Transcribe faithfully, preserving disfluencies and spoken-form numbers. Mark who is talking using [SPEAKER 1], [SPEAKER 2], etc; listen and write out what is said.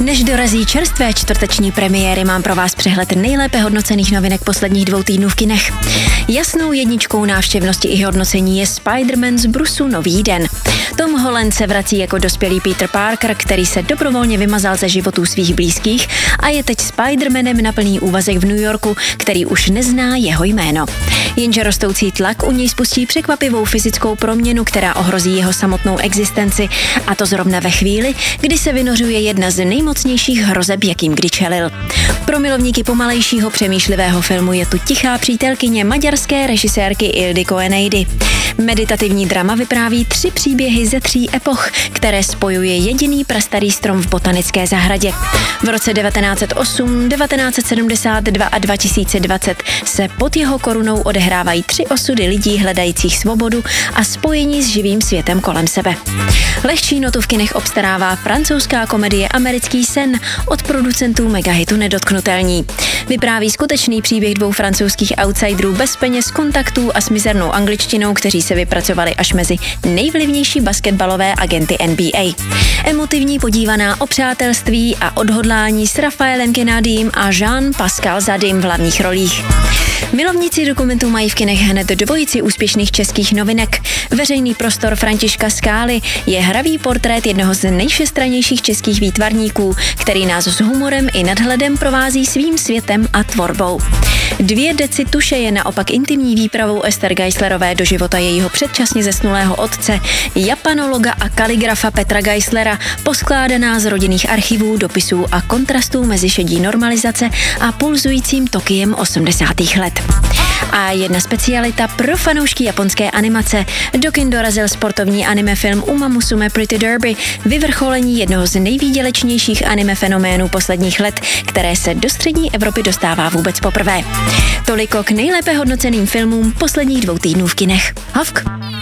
[SPEAKER 1] Než dorazí čerstvé čtvrteční premiéry, mám pro vás přehled nejlépe hodnocených novinek posledních dvou týdnů v kinech. Jasnou jedničkou návštěvnosti i hodnocení je Spider-Man z Brusu Nový den. Tom Holland se vrací jako dospělý Peter Parker, který se dobrovolně vymazal ze životů svých blízkých a je teď Spider-Manem na plný úvazek v New Yorku, který už nezná jeho jméno. Jenže rostoucí tlak u něj spustí překvapivou fyzickou proměnu, která ohrozí jeho samotnou existenci, a to zrovna ve chvíli, kdy se vynořuje jedna z nejmocnějších hrozeb, jakým kdy čelil. Pro milovníky pomalejšího přemýšlivého filmu je tu tichá přítelkyně maďarské režisérky Ildiko Eneidi. Meditativní drama vypráví tři příběhy ze tří epoch, které spojuje jediný prastarý strom v botanické zahradě. V roce devatenáct set osm, devatenáct set sedmdesát dva a dva tisíce dvacet se pod jeho korunou odehrávají tři osudy lidí hledajících svobodu a spojení s živým světem kolem sebe. Lehčí notu v kinech obstarává francouzská komedie Americký sen od producentů megahitu Nedotknutelní. Vypráví skutečný příběh dvou francouzských outsiderů bez peněz, kontaktů a s mizernou angličtinou, kteří se vypracovali až mezi nejvlivnější basketbalové agenty N B A. Emotivní podívaná o přátelství a odhodlání s Rafaelem Kennedym a Jean-Pascal Zadym v hlavních rolích. Milovníci dokumentů mají v kinech hned dvojici úspěšných českých novinek. Veřejný prostor Františka Skály je hravý portrét jednoho z nejvšestrannějších českých výtvarníků, který nás s humorem i nadhledem provází svým světem a tvorbou. Dvě deci tuše je naopak intimní výpravou Ester Geislerové do života jejího předčasně zesnulého otce, japanologa a kaligrafa Petra Geislera, poskládaná z rodinných archivů, dopisů a kontrastů mezi šedí normalizace a pulzujícím Tokiem osmdesátých let. A jedna specialita pro fanoušky japonské animace. Do kin dorazil sportovní anime film Uma Musume Pretty Derby, vyvrcholení jednoho z nejvýdělečnějších anime fenoménů posledních let, které se do střední Evropy dostává vůbec poprvé. Toliko k nejlépe hodnoceným filmům posledních dvou týdnů v kinech. Havk.